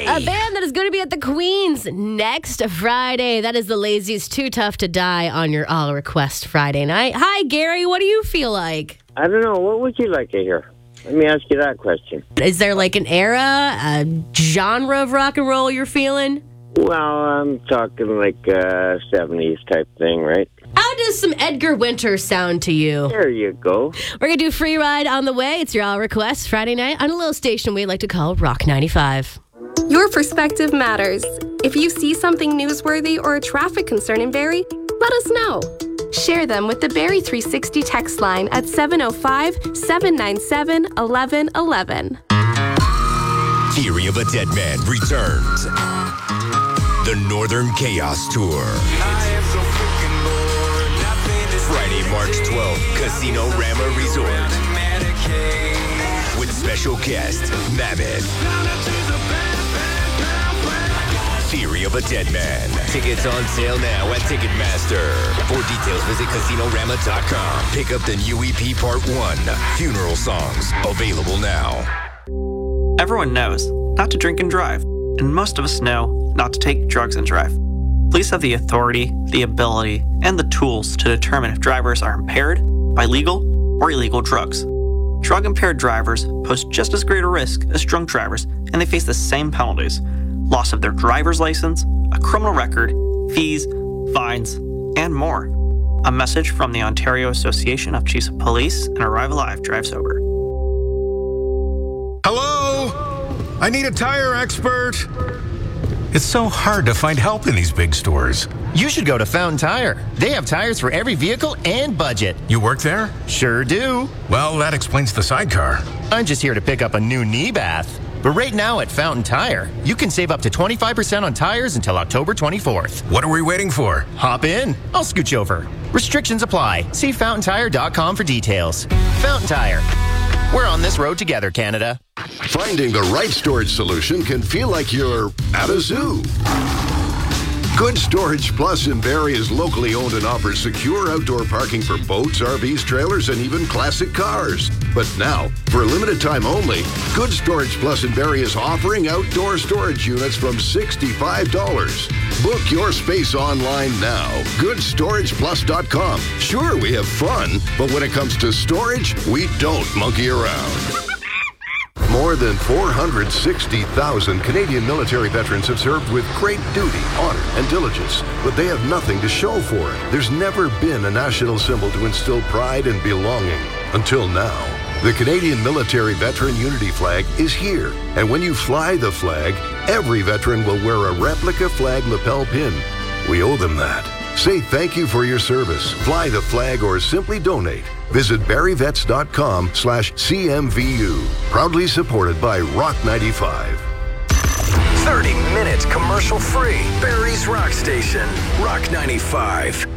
A band that is going to be at the Queens next Friday. That is the Lazies Too Tough to Die on your All Request Friday night. Hi, Gary. What do you feel like? I don't know. What would you like to hear? Let me ask you that question. Is there like an era, a genre of rock and roll you're feeling? Well, I'm talking like 70s type thing, right? How does some Edgar Winter sound to you? There you go. We're going to do Free Ride on the way. It's your All Request Friday night on a little station we like to call Rock 95. Your perspective matters. If you see something newsworthy or a traffic concern in Barrie, let us know. Share them with the Barrie 360 text line at 705-797-1111. Theory of a Dead Man returns. The Northern Chaos Tour. Friday, March 12th, Casino Rama Resort. With special guest, Mammoth. Theory of a Dead Man. Tickets on sale now at Ticketmaster. For details, visit CasinoRama.com. Pick up the new EP Part 1, Funeral Songs. Available now. Everyone knows not to drink and drive, and most of us know not to take drugs and drive. Police have the authority, the ability, and the tools to determine if drivers are impaired by legal or illegal drugs. Drug-impaired drivers pose just as great a risk as drunk drivers, and they face the same penalties: loss of their driver's license, a criminal record, fees, fines, and more. A message from the Ontario Association of Chiefs of Police and Arrive Alive Drive Sober. Hello? I need a tire expert. It's so hard to find help in these big stores. You should go to Fountain Tire. They have tires for every vehicle and budget. You work there? Sure do. Well, that explains the sidecar. I'm just here to pick up a new knee bath. But right now at Fountain Tire, you can save up to 25% on tires until October 24th. What are we waiting for? Hop in. I'll scooch over. Restrictions apply. See fountaintire.com for details. Fountain Tire. We're on this road together, Canada. Finding the right storage solution can feel like you're at a zoo. Good Storage Plus in Barrie is locally owned and offers secure outdoor parking for boats, RVs, trailers, and even classic cars. But now, for a limited time only, Good Storage Plus in Barrie is offering outdoor storage units from $65. Book your space online now. GoodStoragePlus.com. Sure, we have fun, but when it comes to storage, we don't monkey around. More than 460,000 Canadian military veterans have served with great duty, honor, and diligence, but they have nothing to show for it. There's never been a national symbol to instill pride and belonging until now. The Canadian Military Veteran Unity Flag is here, and when you fly the flag, every veteran will wear a replica flag lapel pin. We owe them that. Say thank you for your service, fly the flag, or simply donate. Visit barrievets.com/CMVU. Proudly supported by Rock 95. 30 minutes commercial free. Barrie's Rock Station. Rock 95.